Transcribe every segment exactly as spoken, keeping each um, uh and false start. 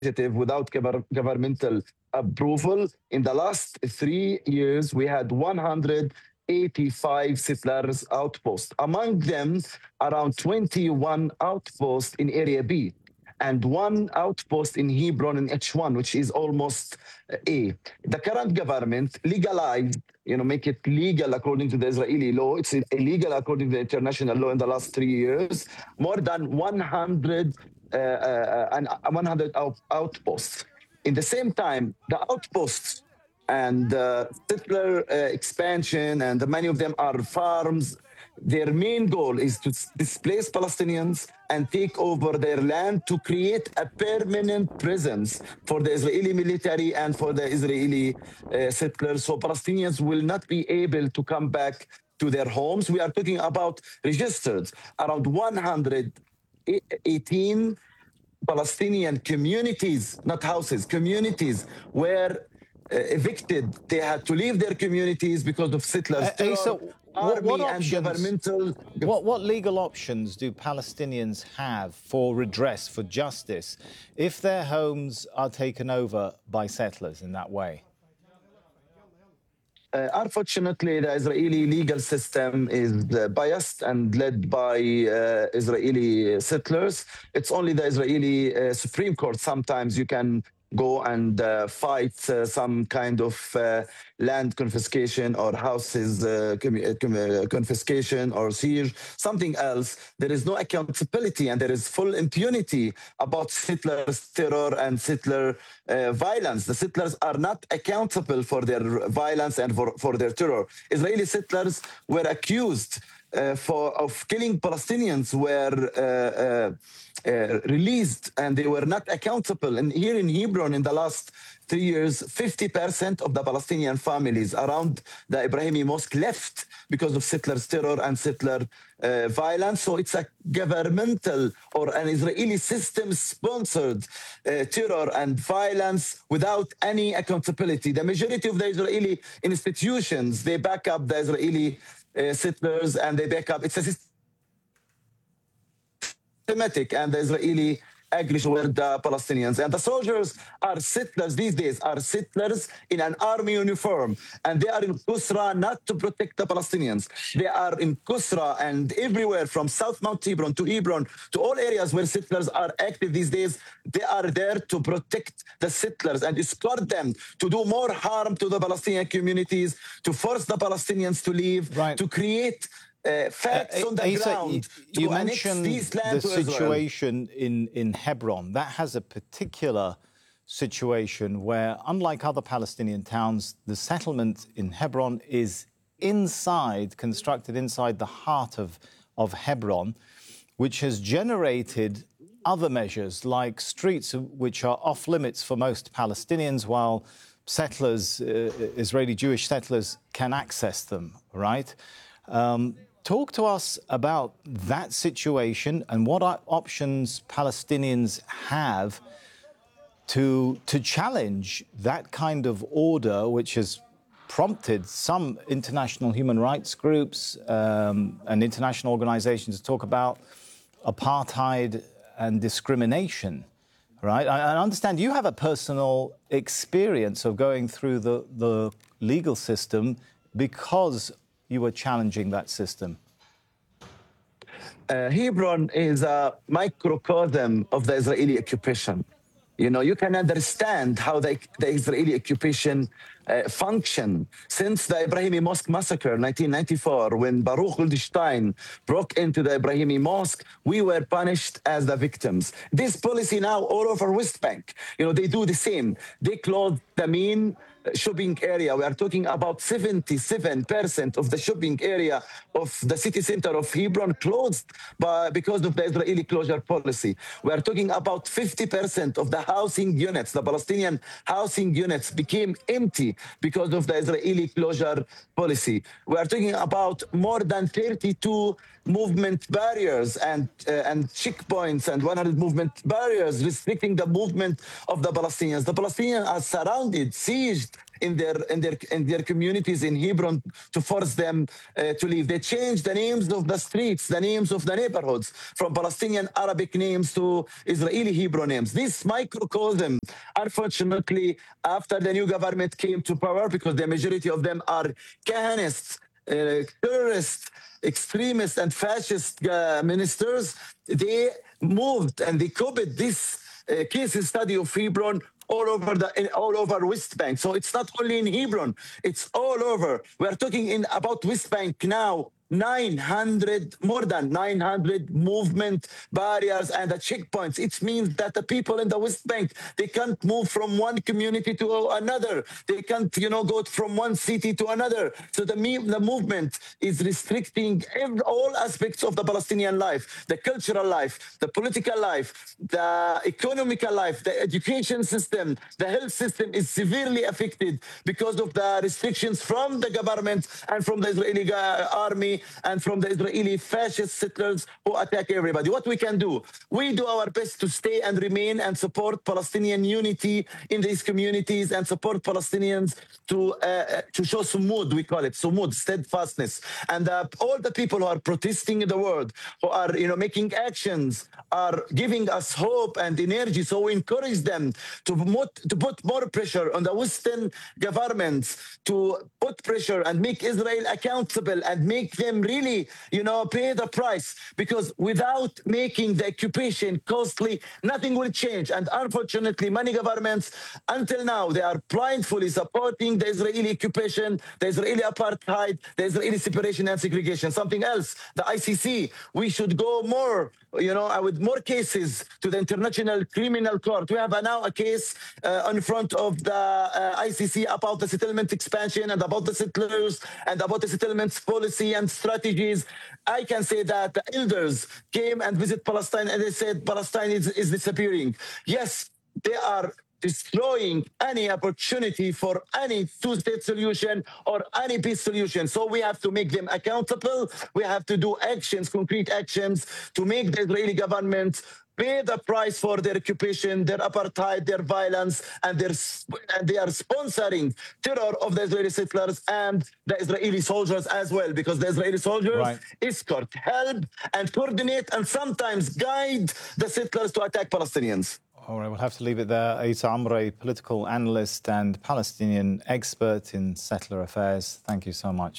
initiative without gover- governmental approval. In the last three years, we had one hundred eighty-five settlers outposts. Among them, around twenty-one outposts in Area B and one outpost in Hebron in H one, which is almost uh, A. The current government legalized, you know, make it legal according to the Israeli law. It's illegal according to the international law in the last three years. More than one hundred uh, uh, and uh, one hundred out- outposts. In the same time, the outposts and uh, settler uh, expansion, and many of them are farms. Their main goal is to s- displace Palestinians and take over their land to create a permanent presence for the Israeli military and for the Israeli uh, settlers. So Palestinians will not be able to come back to their homes. We are talking about registered around one hundred eighteen Palestinian communities, not houses, communities were uh, evicted. They had to leave their communities because of settlers' Uh, Asa, terror, what, what army, and options, governmental. what, what legal options do Palestinians have for redress, for justice, if their homes are taken over by settlers in that way? Uh, unfortunately, the Israeli legal system is uh, biased and led by uh, Israeli settlers. It's only the Israeli uh, Supreme Court. Sometimes you can go and uh, fight uh, some kind of uh, land confiscation or houses uh, com- uh, com- uh, confiscation or siege, something else. There is no accountability and there is full impunity about settlers' terror and settler uh, violence. The settlers are not accountable for their violence and for, for their terror. Israeli settlers were accused uh, for of killing Palestinians, were uh, uh, uh, released, and they were not accountable. And here in Hebron, in the last three years, fifty percent of the Palestinian families around the Ibrahimi Mosque left because of settlers' terror and settler uh, violence. So it's a governmental or an Israeli system-sponsored uh, terror and violence without any accountability. The majority of the Israeli institutions, they back up the Israeli uh, settlers, and they back up. It's a systematic, and the Israeli aggression with the Palestinians. And the soldiers are settlers these days, are settlers in an army uniform. And they are in Kusra not to protect the Palestinians. They are in Kusra and everywhere from South Mount Hebron to Hebron to all areas where settlers are active these days. They are there to protect the settlers and escort them to do more harm to the Palestinian communities, to force the Palestinians to leave, Right. to create Uh, facts Uh, on the Asa, ground you, to you annex mentioned these land the to Israel. situation in, in Hebron. That has a particular situation where, unlike other Palestinian towns, the settlement in Hebron is inside, constructed inside the heart of, of Hebron, which has generated other measures like streets which are off limits for most Palestinians, while settlers, uh, Israeli Jewish settlers, can access them, right? Um, Talk to us about that situation and what options Palestinians have to, to challenge that kind of order, which has prompted some international human rights groups um, and international organizations to talk about apartheid and discrimination, right? I, I understand you have a personal experience of going through the, the legal system because you were challenging that system. Uh, Hebron is a microcosm of the Israeli occupation. You know, you can understand how the, the Israeli occupation uh, function since the Ibrahimi Mosque massacre, nineteen ninety-four, when Baruch Goldstein broke into the Ibrahimi Mosque. We were punished as the victims. This policy now all over West Bank, you know, they do the same. They close the main shopping area. We are talking about seventy-seven percent of the shopping area of the city center of Hebron closed by, because of the Israeli closure policy. We are talking about fifty percent of the housing units, the Palestinian housing units, became empty because of the Israeli closure policy. We are talking about more than thirty-two movement barriers and uh, and checkpoints and one hundred movement barriers restricting the movement of the Palestinians. The Palestinians are surrounded, sieged in their in their in their communities in Hebron to force them uh, to leave. They changed the names of the streets, the names of the neighborhoods, from Palestinian Arabic names to Israeli Hebrew names. This microcosm, unfortunately, after the new government came to power, because the majority of them are Kahanists, uh, terrorists, extremists, and fascist uh, ministers, they moved and they copied this uh, case study of Hebron all over the all over West Bank. So it's not only in Hebron; it's all over. We are talking in about West Bank now. nine hundred, more than nine hundred movement barriers and the checkpoints. It means that the people in the West Bank, they can't move from one community to another. They can't, you know, go from one city to another. So the, the movement is restricting every, all aspects of the Palestinian life, the cultural life, the political life, the economical life, the education system, the health system is severely affected because of the restrictions from the government and from the Israeli army and from the Israeli fascist settlers who attack everybody. What we can do? We do our best to stay and remain and support Palestinian unity in these communities and support Palestinians to uh, to show sumud, we call it, sumud, steadfastness. And uh, all the people who are protesting in the world, who are, you know, making actions, are giving us hope and energy. So we encourage them to, to put more pressure on the Western governments, to put pressure and make Israel accountable and make them really, you know, pay the price, because without making the occupation costly, nothing will change. And unfortunately, many governments, until now, they are blindly supporting the Israeli occupation, the Israeli apartheid, the Israeli separation and segregation. Something else, the I C C, we should go more, you know, with more cases to the International Criminal Court. We have now a case uh, in front of the uh, I C C about the settlement expansion and about the settlers and about the settlements policy and strategies. I can say that the elders came and visit Palestine and they said Palestine is, is disappearing. Yes, they are destroying any opportunity for any two-state solution or any peace solution. So we have to make them accountable. We have to do actions, concrete actions, to make the Israeli government pay the price for their occupation, their apartheid, their violence, and, their, and they are sponsoring terror of the Israeli settlers and the Israeli soldiers as well, because the Israeli soldiers right. escort, help, and coordinate, and sometimes guide the settlers to attack Palestinians. All right, we'll have to leave it there. Issa Amreh, political analyst and Palestinian expert in settler affairs. Thank you so much.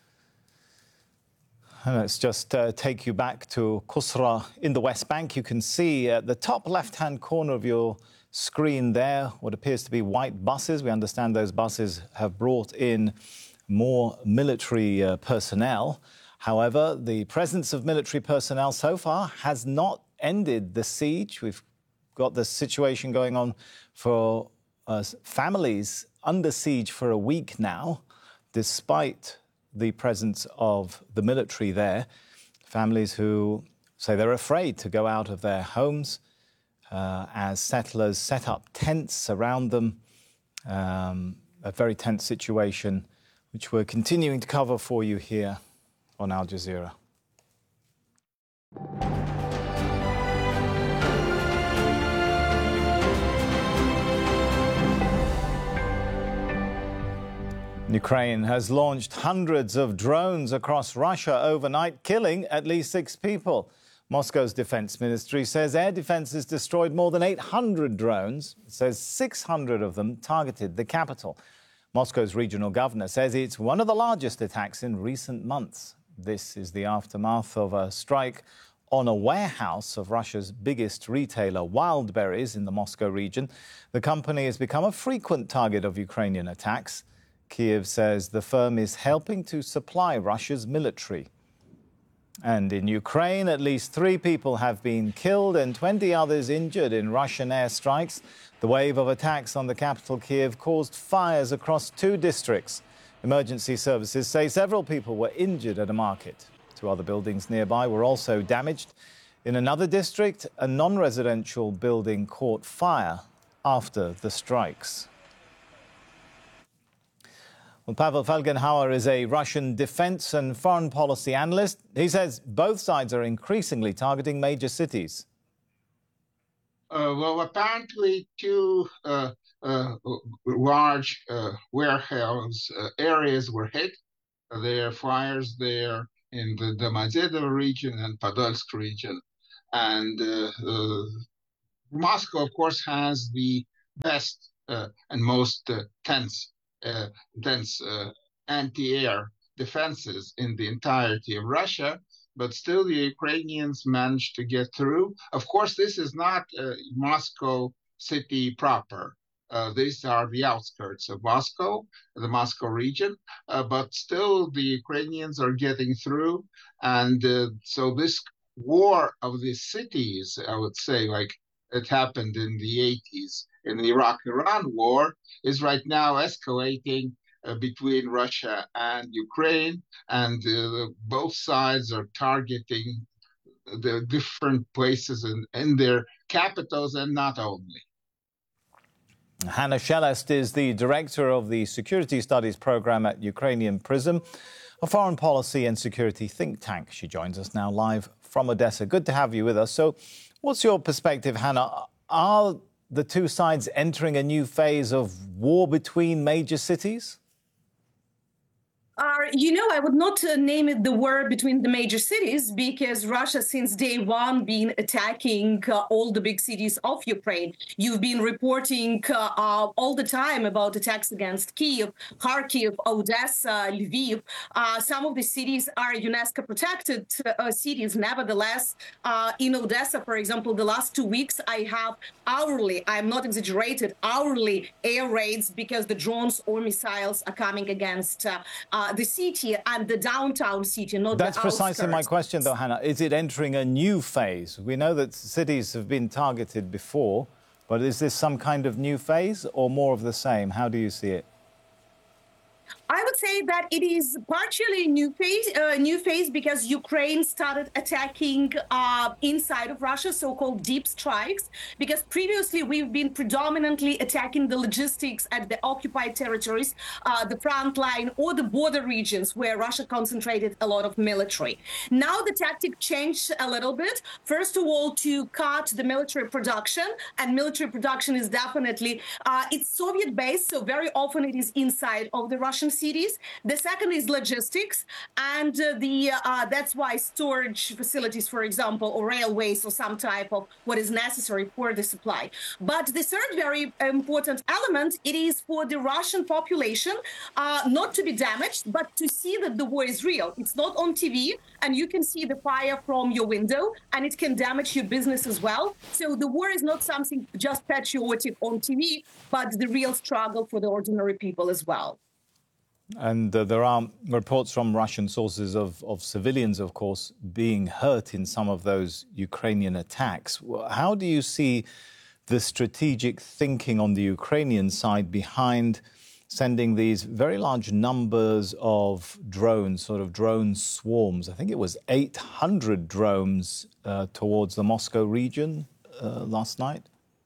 And let's just uh, take you back to Qusra in the West Bank. You can see at the top left-hand corner of your screen there what appears to be white buses. We understand those buses have brought in more military uh, personnel. However, the presence of military personnel so far has not ended the siege. We've got the situation going on for uh, families under siege for a week now, despite the presence of the military there. Families who say they're afraid to go out of their homes uh, as settlers set up tents around them. Um, a very tense situation, which we're continuing to cover for you here on Al Jazeera. Ukraine has launched hundreds of drones across Russia overnight, killing at least six people. Moscow's defense ministry says air defenses destroyed more than eight hundred drones. It says six hundred of them targeted the capital. Moscow's regional governor says it's one of the largest attacks in recent months. This is the aftermath of a strike on a warehouse of Russia's biggest retailer, Wildberries, in the Moscow region. The company has become a frequent target of Ukrainian attacks. Kyiv says the firm is helping to supply Russia's military. And in Ukraine, at least three people have been killed and twenty others injured in Russian airstrikes. The wave of attacks on the capital, Kyiv, caused fires across two districts. Emergency services say several people were injured at a market. Two other buildings nearby were also damaged. In another district, a non-residential building caught fire after the strikes. Well, Pavel Felgenhauer is a Russian defense and foreign policy analyst. He says both sides are increasingly targeting major cities. Uh, well, apparently two uh, uh, large uh, warehouse uh, areas were hit. There are fires there in the Domodedovo region and Podolsk region. And uh, uh, Moscow, of course, has the best uh, and most uh, tense, uh, dense uh, anti-air defenses in the entirety of Russia. But still, the Ukrainians managed to get through. Of course, this is not uh, Moscow city proper. Uh, these are the outskirts of Moscow, the Moscow region. Uh, but still, the Ukrainians are getting through. And uh, so this war of the cities, I would say, like it happened in the eighties in the Iraq-Iran war, is right now escalating uh, between Russia and Ukraine, and uh, both sides are targeting the different places in, in their capitals and not only. Hannah Shelest is the director of the Security Studies program at Ukrainian Prism, a foreign policy and security think tank. She joins us now live from Odessa. Good to have you with us. So what's your perspective, Hannah? Are the two sides entering a new phase of war between major cities? Uh, you know, I would not uh, name it the war between the major cities, because Russia, since day one, been attacking uh, all the big cities of Ukraine. You've been reporting uh, uh, all the time about attacks against Kyiv, Kharkiv, Odessa, Lviv. Uh, some of the cities are UNESCO protected uh, cities. Nevertheless, uh, in Odessa, for example, the last two weeks, I have hourly, I'm not exaggerated, hourly air raids because the drones or missiles are coming against uh, uh, the city and the downtown city, not That's the precisely my outskirts. question, though, Hannah. Is it entering a new phase? We know that cities have been targeted before, but is this some kind of new phase or more of the same? How do you see it? I would say that it is partially a new phase, uh, new phase because Ukraine started attacking uh, inside of Russia, so-called deep strikes, because previously we've been predominantly attacking the logistics at the occupied territories, uh, the front line or the border regions where Russia concentrated a lot of military. Now the tactic changed a little bit. First of all, to cut the military production, and military production is definitely, uh, it's Soviet-based, so very often it is inside of the Russian cities. The second is logistics, and uh, the uh, that's why storage facilities, for example, or railways or some type of what is necessary for the supply. But the third very important element, it is for the Russian population uh, not to be damaged, but to see that the war is real. It's not on T V, and you can see the fire from your window, and it can damage your business as well. So the war is not something just patriotic on T V, but the real struggle for the ordinary people as well. And uh, there are reports from Russian sources of, of civilians, of course, being hurt in some of those Ukrainian attacks. How do you see the strategic thinking on the Ukrainian side behind sending these very large numbers of drones, sort of drone swarms? I think it was eight hundred drones uh, towards the Moscow region uh, last night.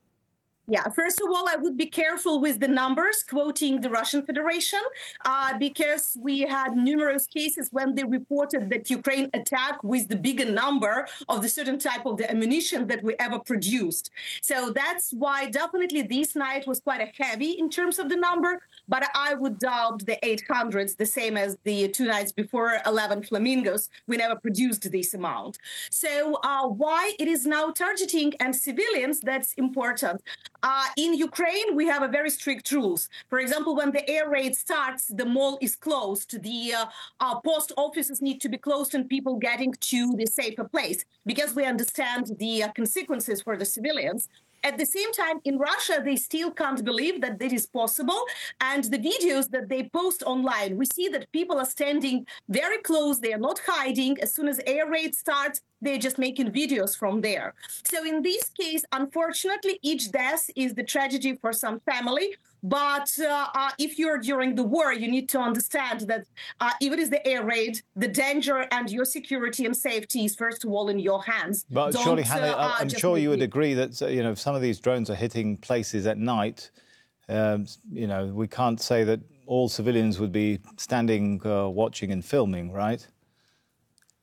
Yeah, first of all, I would be careful with the numbers, quoting the Russian Federation, uh, because we had numerous cases when they reported that Ukraine attacked with the bigger number of the certain type of the ammunition that we ever produced. So that's why definitely this night was quite a heavy in terms of the number, but I would doubt the eight hundreds, the same as the two nights before, eleven flamingos. We never produced this amount. So uh, why it is now targeting and civilians, that's important. Uh, in Ukraine, we have a very strict rules. For example, when the air raid starts, the mall is closed. The uh, uh, post offices need to be closed and people getting to the safer place because we understand the uh, consequences for the civilians. At the same time, in Russia, they still can't believe that this is possible. And the videos that they post online, we see that people are standing very close. They are not hiding. As soon as air raid starts, they're just making videos from there. So in this case, unfortunately, each death is the tragedy for some family. But uh, uh, if you're during the war, you need to understand that uh, even if the air raid, the danger and your security and safety is first of all in your hands. But Don't, surely, Hannah, uh, I'm just sure you would it. agree that, you know, if some of these drones are hitting places at night, um, you know, we can't say that all civilians would be standing, uh, watching and filming, right?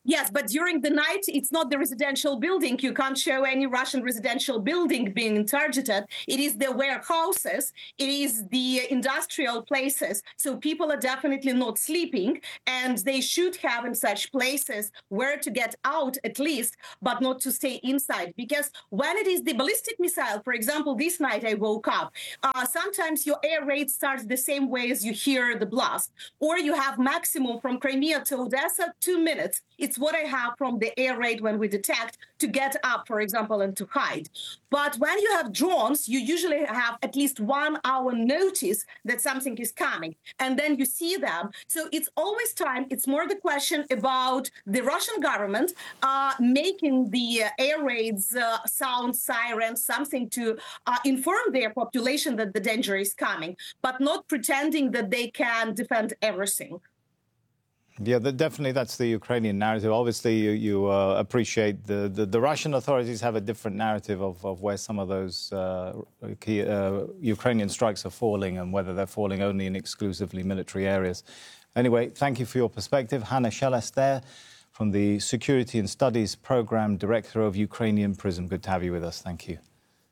Yes, but during the night, it's not the residential building. You can't show any Russian residential building being targeted. It is the warehouses. It is the industrial places. So people are definitely not sleeping, and they should have in such places where to get out at least, but not to stay inside. Because when it is the ballistic missile, for example, this night I woke up, uh, sometimes your air raid starts the same way as you hear the blast, or you have maximum from Crimea to Odessa, two minutes. It's what I have from the air raid when we detect to get up, for example, and to hide. But when you have drones, you usually have at least one hour notice that something is coming, and then you see them. So it's always time. It's more the question about the Russian government uh, making the uh, air raids uh, sound sirens, something to uh, inform their population that the danger is coming, but not pretending that they can defend everything. Yeah, that, definitely that's the Ukrainian narrative. Obviously, you, you uh, appreciate the, the, the Russian authorities have a different narrative of, of where some of those uh, key, uh, Ukrainian strikes are falling and whether they're falling only in exclusively military areas. Anyway, thank you for your perspective. Hannah Shelest there from the Security and Studies Programme, Director of Ukrainian Prism. Good to have you with us. Thank you.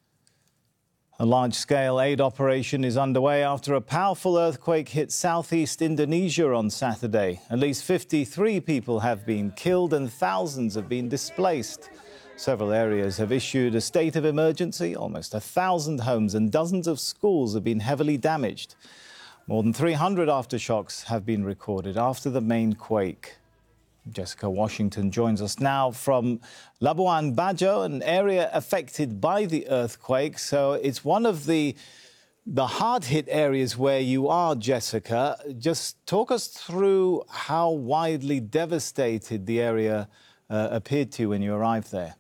A large-scale aid operation is underway after a powerful earthquake hit southeast Indonesia on Saturday. At least fifty-three people have been killed and thousands have been displaced. Several areas have issued a state of emergency. Almost a thousand homes and dozens of schools have been heavily damaged. More than three hundred aftershocks have been recorded after the main quake. Jessica Washington joins us now from Labuan Bajo, an area affected by the earthquake. So it's one of the the hard-hit areas where you are, Jessica. Just talk us through how widely devastated the area uh, appeared to you when you arrived there.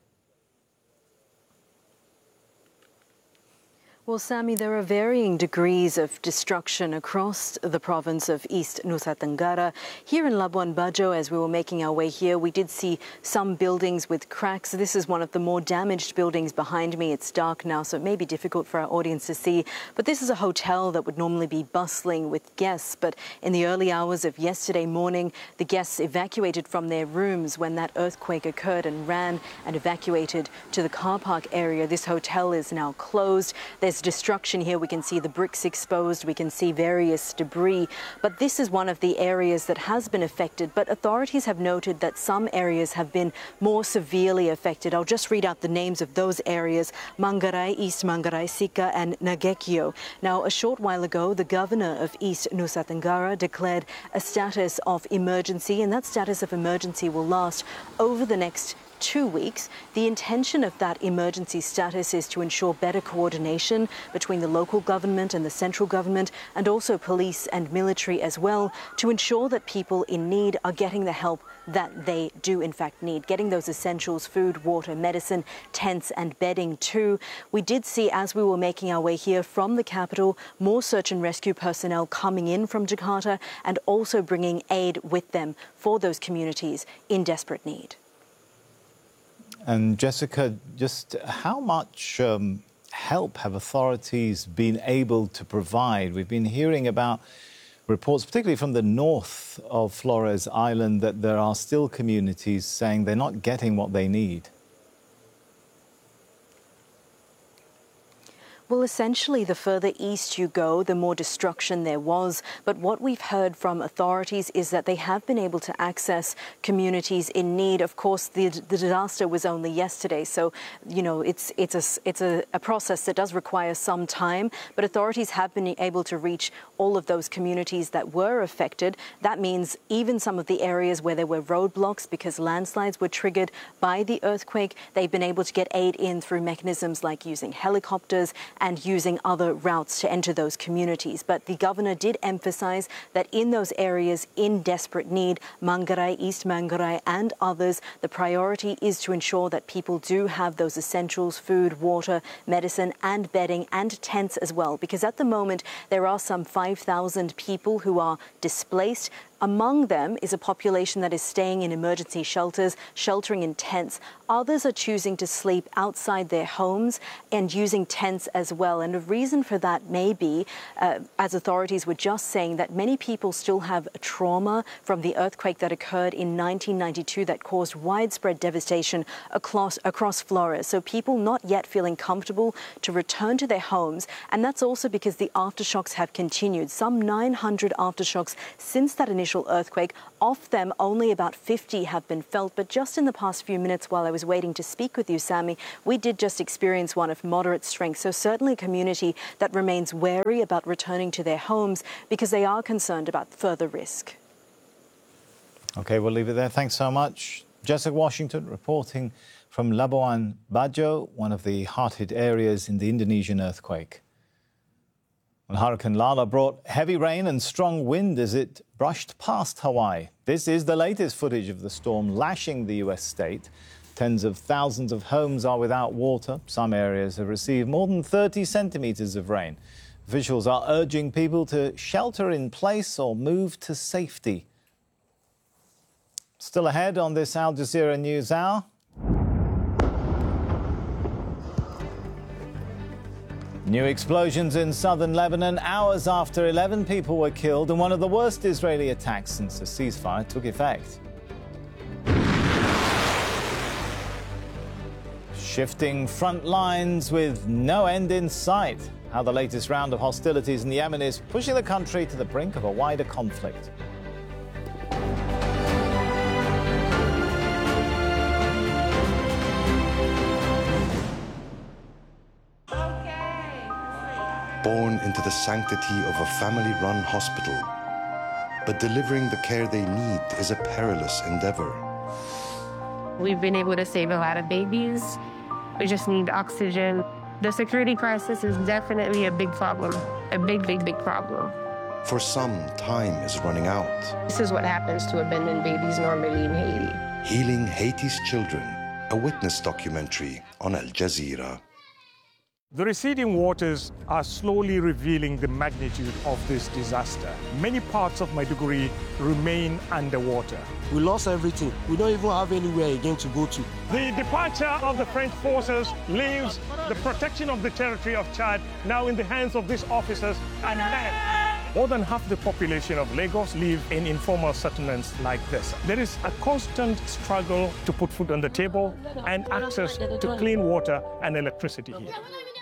Well, Sammy, there are varying degrees of destruction across the province of East Nusa Tenggara. Here in Labuan Bajo, as we were making our way here, we did see some buildings with cracks. This is one of the more damaged buildings behind me. It's dark now, so it may be difficult for our audience to see. But this is a hotel that would normally be bustling with guests. But in the early hours of yesterday morning, the guests evacuated from their rooms when that earthquake occurred and ran and evacuated to the car park area. This hotel is now closed. There's destruction here. We can see the bricks exposed. We can see various debris. But this is one of the areas that has been affected. But authorities have noted that some areas have been more severely affected. I'll just read out the names of those areas: Manggarai, East Manggarai, Sika and Nagekio. Now, a short while ago, the governor of East Nusa Tenggara declared a status of emergency, and that status of emergency will last over the next two weeks. The intention of that emergency status is to ensure better coordination between the local government and the central government, and also police and military as well, to ensure that people in need are getting the help that they do in fact need, getting those essentials: food, water, medicine, tents and bedding too. We did see, as we were making our way here from the capital, more search and rescue personnel coming in from Jakarta and also bringing aid with them for those communities in desperate need. And Jessica, just how much um, help have authorities been able to provide? We've been hearing about reports, particularly from the north of Flores Island, that there are still communities saying they're not getting what they need. Well, essentially, the further east you go, the more destruction there was. But what we've heard from authorities is that they have been able to access communities in need. Of course, the, the disaster was only yesterday, so, you know, it's, it's, a, it's a, a process that does require some time. But authorities have been able to reach all of those communities that were affected. That means even some of the areas where there were roadblocks because landslides were triggered by the earthquake, they've been able to get aid in through mechanisms like using helicopters and using other routes to enter those communities. But the governor did emphasize that in those areas in desperate need, Manggarai, East Manggarai and others, the priority is to ensure that people do have those essentials: food, water, medicine and bedding and tents as well. Because at the moment, there are some five thousand people who are displaced. Among them is a population that is staying in emergency shelters, sheltering in tents. Others are choosing to sleep outside their homes and using tents as well. And the reason for that may be, uh, as authorities were just saying, that many people still have a trauma from the earthquake that occurred in nineteen ninety-two that caused widespread devastation across, across Flores. So people not yet feeling comfortable to return to their homes. And that's also because the aftershocks have continued. Some nine hundred aftershocks since that initial earthquake. Of them, only about fifty have been felt. But just in the past few minutes while I was waiting to speak with you, Sammy, we did just experience one of moderate strength. So certainly a community that remains wary about returning to their homes because they are concerned about further risk. OK, we'll leave it there. Thanks so much. Jessica Washington reporting from Labuan Bajo, one of the hard-hit areas in the Indonesian earthquake. Well, Hurricane Lala brought heavy rain and strong wind as it brushed past Hawaii. This is the latest footage of the storm lashing the U S state. Tens of thousands of homes are without water. Some areas have received more than thirty centimetres of rain. Officials are urging people to shelter in place or move to safety. Still ahead on this Al Jazeera News Hour. New explosions in southern Lebanon hours after eleven people were killed in one of the worst Israeli attacks since the ceasefire took effect. Shifting front lines with no end in sight. How the latest round of hostilities in Yemen is pushing the country to the brink of a wider conflict. Born into the sanctity of a family-run hospital, but delivering the care they need is a perilous endeavor. We've been able to save a lot of babies. We just need oxygen. The security crisis is definitely a big problem, a big, big, big problem. For some, time is running out. This is what happens to abandoned babies normally in Haiti. Healing Haiti's Children, a witness documentary on Al Jazeera. The receding waters are slowly revealing the magnitude of this disaster. Many parts of Maiduguri remain underwater. We lost everything. We don't even have anywhere again to go to. The departure of the French forces leaves the protection of the territory of Chad now in the hands of these officers and men. More than half the population of Lagos live in informal settlements like this. There is a constant struggle to put food on the table and access to clean water and electricity here.